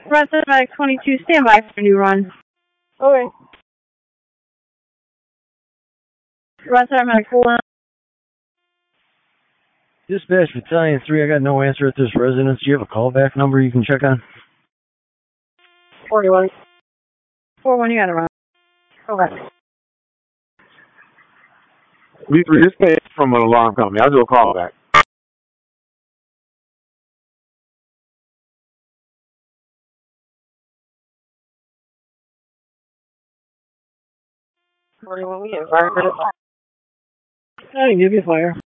Resident 22, stand by for a new run. Okay. Resident 4. Dispatch Battalion 3, I got no answer at this residence. Do you have a callback number you can check on? 41. 41, you got it wrong. Okay. These were dispatched from an alarm company. I'll do a callback. We get fire. I can give you fire.